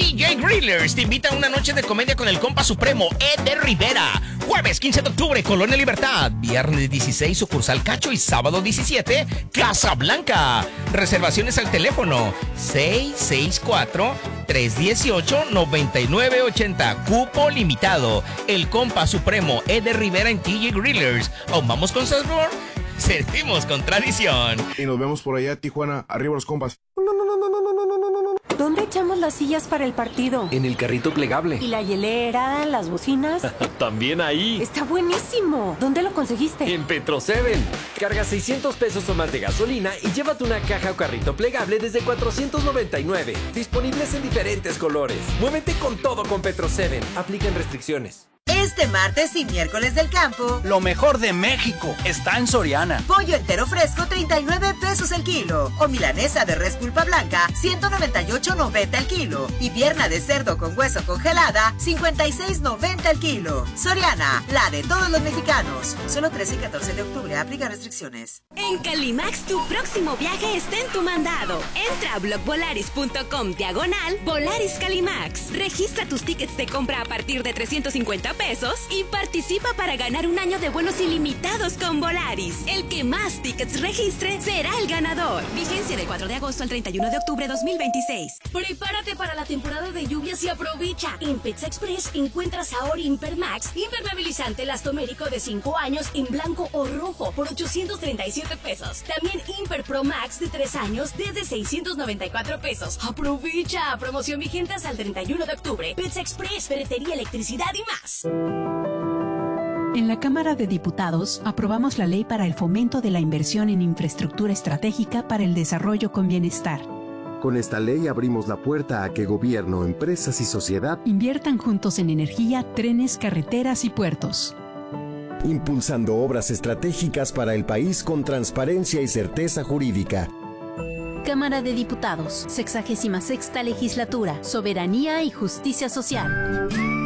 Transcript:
TJ Grillers te invita a una noche de comedia con el compa supremo Eder Rivera. Jueves 15 de octubre, Colonia Libertad. Viernes 16, sucursal Cacho. Y sábado 17, Casa Blanca. Reservaciones al teléfono 664-318-9980. Cupo limitado. El compa supremo Eder Rivera en TJ Grillers. Aún vamos con sabor, servimos con tradición. Y nos vemos por allá, Tijuana. Arriba los compas. ¿Dónde echamos las sillas para el partido? En el carrito plegable. ¿Y la hielera, las bocinas? También ahí. Está buenísimo. ¿Dónde lo conseguiste? En Petro 7. Carga 600 pesos o más de gasolina y llévate una caja o carrito plegable desde 499. Disponibles en diferentes colores. Muévete con todo con Petro 7. Aplican restricciones. Este martes y miércoles del campo, lo mejor de México está en Soriana. Pollo entero fresco, 39 pesos el kilo. O milanesa de res pulpa blanca, 198.90 el kilo. Y pierna de cerdo con hueso congelada, 56.90 el kilo. Soriana, la de todos los mexicanos. Solo 13 y 14 de octubre, aplica restricciones. En Calimax, tu próximo viaje está en tu mandado. Entra a blogvolaris.com/Volaris Calimax. Registra tus tickets de compra a partir de 350 pesos y participa para ganar un año de vuelos ilimitados con Volaris. El que más tickets registre será el ganador. Vigencia del 4 de agosto al 31 de octubre 2026. Prepárate para la temporada de lluvias y aprovecha. En Pizza Express encuentras ahora Impermax, impermeabilizante elastomérico de 5 años en blanco o rojo por 837 pesos. También Imper Pro Max de 3 años desde 694 pesos. Aprovecha. Promoción vigente hasta el 31 de octubre. Pizza Express, ferretería, electricidad y más. En la Cámara de Diputados aprobamos la ley para el fomento de la inversión en infraestructura estratégica para el desarrollo con bienestar. Con esta ley abrimos la puerta a que gobierno, empresas y sociedad inviertan juntos en energía, trenes, carreteras y puertos. Impulsando obras estratégicas para el país con transparencia y certeza jurídica. Cámara de Diputados, 66ª Legislatura, Soberanía y Justicia Social.